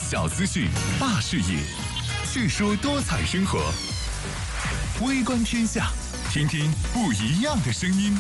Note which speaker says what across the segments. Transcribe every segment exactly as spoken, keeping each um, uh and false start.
Speaker 1: 小资讯，大视野，细说多彩生活。微观天下，听听不一样的声音。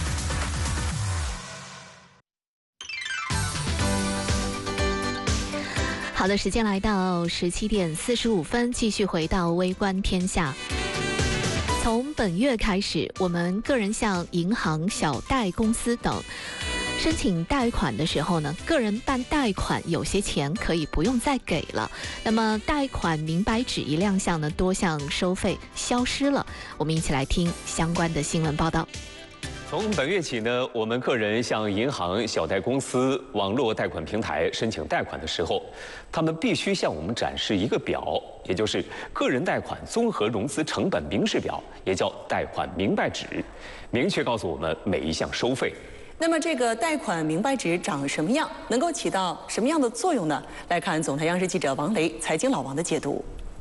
Speaker 2: 好的，时间来到十七点四十五分，继续回到微观天下。从本月开始，我们个人向银行、小贷公司等申请贷款的时候呢，个人办贷款有些钱可以不用再给了。那么贷款明白纸一亮相呢，多项收费消失了。我们一起来听相关的新闻报道。
Speaker 3: 从本月起呢，我们个人向银行、小贷公司、网络贷款平台申请贷款的时候，他们必须向我们展示一个表，也就是个人贷款综合融资成本明示表，也叫贷款明白纸，明确告诉我们每一项收费。
Speaker 4: 那么这个贷款明白纸长什么样，能够起到什么样的作用呢？来看总台央视记者王雷、财经老王的解读。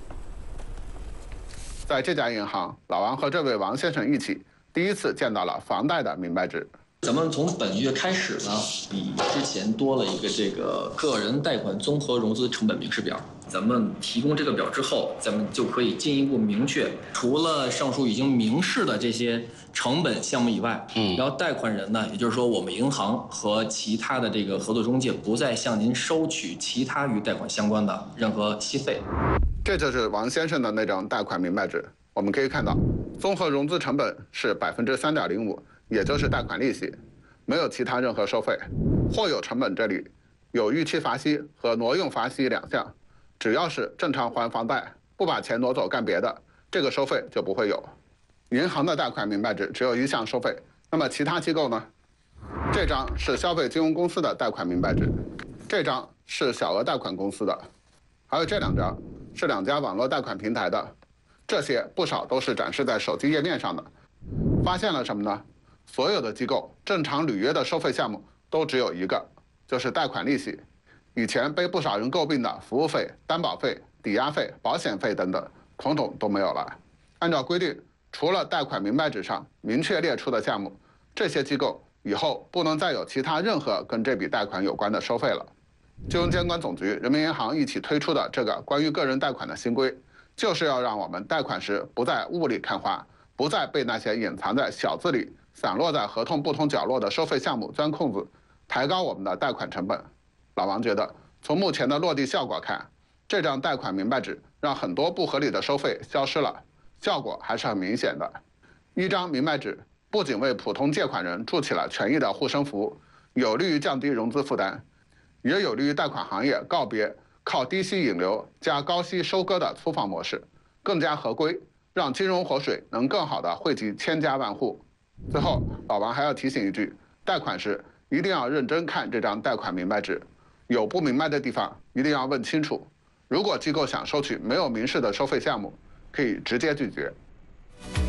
Speaker 5: 在这家银行，老王和这位王先生一起第一次见到了房贷的明白纸。
Speaker 6: 咱们从本月开始呢，比之前多了一个这个个人贷款综合融资成本明示表。咱们提供这个表之后，咱们就可以进一步明确，除了上述已经明示的这些成本项目以外，嗯，然后贷款人呢，也就是说我们银行和其他的这个合作中介不再向您收取其他与贷款相关的任何息费。
Speaker 5: 这就是王先生的那张贷款明白纸。我们可以看到，综合融资成本是百分之三点零五，也就是贷款利息，没有其他任何收费。或有成本这里有逾期罚息和挪用罚息两项，只要是正常还房贷，不把钱挪走干别的，这个收费就不会有。银行的贷款明白纸只有一项收费，那么其他机构呢？这张是消费金融公司的贷款明白纸，这张是小额贷款公司的，还有这两张是两家网络贷款平台的。这些不少都是展示在手机页面上的。发现了什么呢？所有的机构正常履约的收费项目都只有一个，就是贷款利息。以前被不少人诟病的服务费、担保费、抵押费、保险费等等，统统都没有了。按照规定，除了贷款明白纸上明确列出的项目，这些机构以后不能再有其他任何跟这笔贷款有关的收费了。金融监管总局、人民银行一起推出的这个关于个人贷款的新规，就是要让我们贷款时不再雾里看花，不再被那些隐藏在小字里、散落在合同不同角落的收费项目钻空子，抬高我们的贷款成本。老王觉得，从目前的落地效果看，这张贷款明白纸让很多不合理的收费消失了，效果还是很明显的。一张明白纸不仅为普通借款人筑起了权益的护身符，有利于降低融资负担，也有利于贷款行业告别靠低息引流加高息收割的粗放模式，更加合规，让金融活水能更好地惠及千家万户。最后，老王还要提醒一句，贷款时一定要认真看这张贷款明白纸，有不明白的地方一定要问清楚。如果机构想收取没有明示的收费项目，可以直接拒绝。